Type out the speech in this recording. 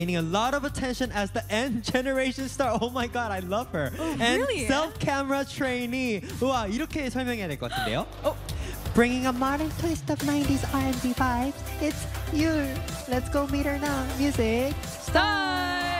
Gaining a lot of attention as the N generation star. Oh my god, I love her. Oh, and really? self-camera trainee. 우와, 이렇게 설명해야 될 것 같은데요. Bringing a modern twist of 90s R&B vibes, it's you. Let's go meet her now. Music. Start!